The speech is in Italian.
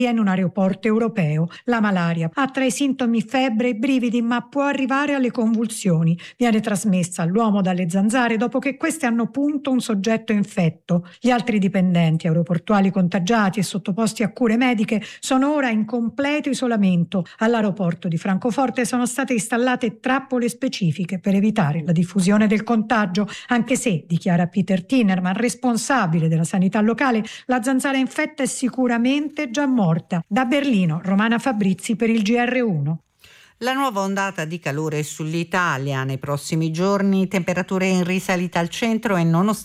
in un aeroporto europeo. La malaria ha tra i sintomi febbre e brividi, ma può arrivare alle convulsioni. Viene trasmessa all'uomo dalle zanzare dopo che queste hanno punto un soggetto infetto. Gli altri dipendenti aeroportuali contagiati e sottoposti a cure mediche sono ora in completo isolamento. All'aeroporto di Francoforte sono state installate trappole specifiche per evitare la diffusione del contagio, anche se, dichiara Peter Tinerman, responsabile della sanità locale, la zanzara infetta è sicuramente già morta. Da Berlino, Romana Fabrizi per il GR1. La nuova ondata di calore sull'Italia nei prossimi giorni, temperature in risalita al centro e nonostante